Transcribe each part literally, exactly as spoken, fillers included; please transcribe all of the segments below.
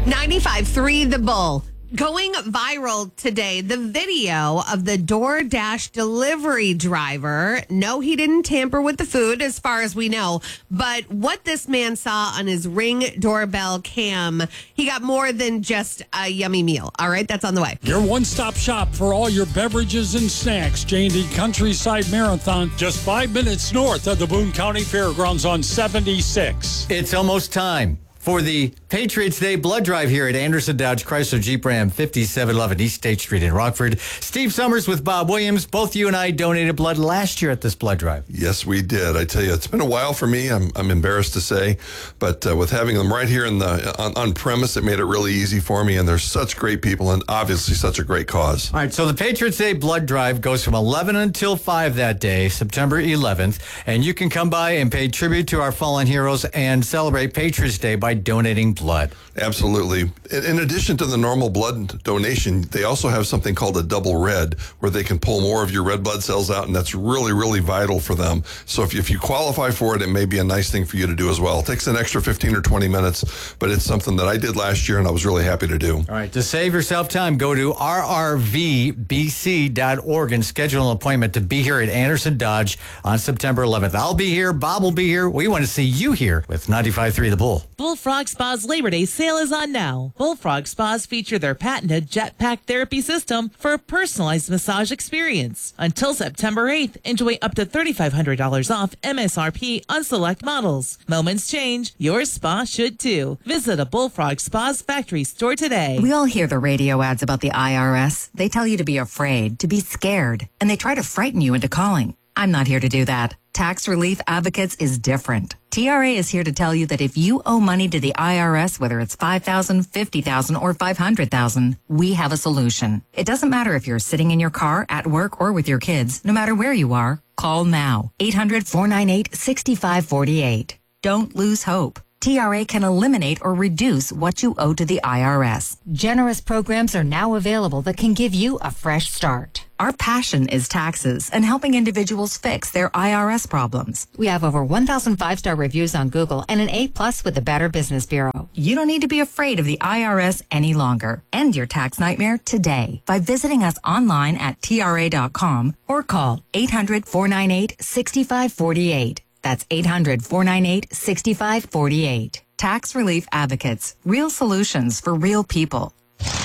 ninety-five three The Bull. Going viral today, the video of the DoorDash delivery driver. No, he didn't tamper with the food, as far as we know. But what this man saw on his Ring doorbell cam, he got more than just a yummy meal. All right, that's on the way. Your one-stop shop for all your beverages and snacks. J and D Countryside Marathon, just five minutes north of the Boone County Fairgrounds on seventy-six. It's almost time for the Patriots Day blood drive here at Anderson Dodge Chrysler Jeep Ram, fifty-seven eleven East State Street in Rockford. Steve Summers with Bob Williams. Both you and I donated blood last year at this blood drive. Yes, we did. I tell you, it's been a while for me. I'm I'm embarrassed to say, but uh, with having them right here in the on, on premise, it made it really easy for me. And they're such great people, and obviously such a great cause. All right, so the Patriots Day blood drive goes from eleven until five that day, September eleventh, and you can come by and pay tribute to our fallen heroes and celebrate Patriots Day by donating blood. Absolutely. In, in addition to the normal blood donation, they also have something called a double red, where they can pull more of your red blood cells out, and that's really, really vital for them. So if you, if you qualify for it, it may be a nice thing for you to do as well. It takes an extra fifteen or twenty minutes, but it's something that I did last year, and I was really happy to do. All right, to save yourself time, go to r r v b c dot org and schedule an appointment to be here at Anderson Dodge on September eleventh. I'll be here. Bob will be here. We want to see you here with ninety-five three The Bull. Bullfrog Spa's Labor Day sale is on now. Bullfrog Spas feature their patented Jetpack Therapy system for a personalized massage experience. Until September eighth, enjoy up to three thousand five hundred dollars off M S R P on select models. Moments change. Your spa should too. Visit a Bullfrog Spa's factory store today. We all hear the radio ads about the I R S. They tell you to be afraid, to be scared, and they try to frighten you into calling. I'm not here to do that. Tax Relief Advocates is different. T R A is here to tell you that if you owe money to the I R S, whether it's five thousand dollars, fifty thousand dollars, or five hundred thousand dollars, we have a solution. It doesn't matter if you're sitting in your car, at work, or with your kids. No matter where you are, call now. eight hundred, four nine eight, six five four eight. Don't lose hope. T R A can eliminate or reduce what you owe to the I R S. Generous programs are now available that can give you a fresh start. Our passion is taxes and helping individuals fix their I R S problems. We have over one thousand five-star reviews on Google and an A plus with the Better Business Bureau. You don't need to be afraid of the I R S any longer. End your tax nightmare today by visiting us online at T R A dot com or call eight hundred, four nine eight, six five four eight. That's eight hundred, four nine eight, six five four eight. Tax Relief Advocates. Real solutions for real people.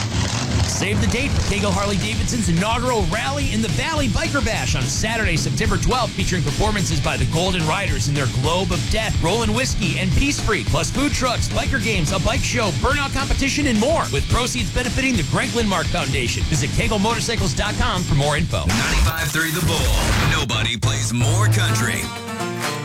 Save the date for Cagle Harley-Davidson's inaugural Rally in the Valley Biker Bash on Saturday, September twelfth, featuring performances by the Golden Riders in their Globe of Death, Rollin' Whiskey, and Peace Freak, plus food trucks, biker games, a bike show, burnout competition, and more, with proceeds benefiting the Greg Lindmark Foundation. Visit Cagle Motorcycles dot com for more info. ninety-five three The Bull. Nobody plays more country.